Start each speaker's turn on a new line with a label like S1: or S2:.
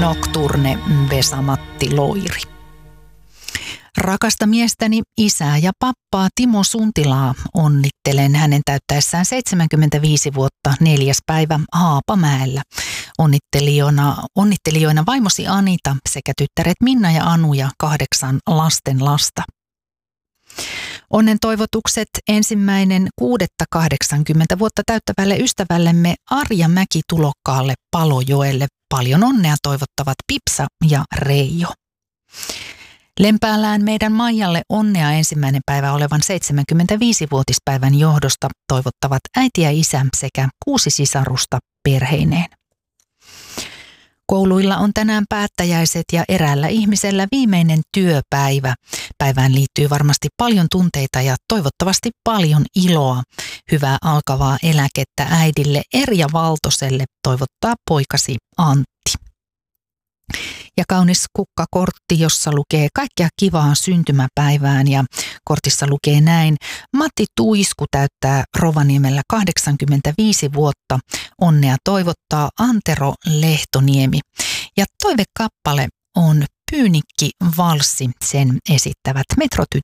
S1: Nocturne Vesa-Matti Loiri. Rakasta miestäni, isää ja pappaa Timo Suntilaa onnittelen hänen täyttäessään 75 vuotta 4. päivä Haapamäellä. Onnittelijoina vaimosi Anita sekä tyttäret Minna ja Anu ja 8 lastenlasta. Onnen toivotukset 1.6.80 vuotta täyttävälle ystävällemme Arja Mäki-Tulokkaalle Palojoelle. Paljon onnea toivottavat Pipsa ja Reijo. Lempäälään meidän Maijalle onnea 1. päivä olevan 75-vuotispäivän johdosta toivottavat äiti ja isä sekä 6 sisarusta perheineen. Kouluilla on tänään päättäjäiset ja eräällä ihmisellä viimeinen työpäivä. Päivään liittyy varmasti paljon tunteita ja toivottavasti paljon iloa. Hyvää alkavaa eläkettä äidille Erja Valtoselle toivottaa poikasi Antti. Ja kaunis kukkakortti, jossa lukee kaikkea kivaa syntymäpäivään ja kortissa lukee näin. Matti Tuisku täyttää Rovaniemellä 85 vuotta. Onnea toivottaa Antero Lehtoniemi. Ja toivekappale on Pyynikki valssi, sen esittävät Metrotyttöset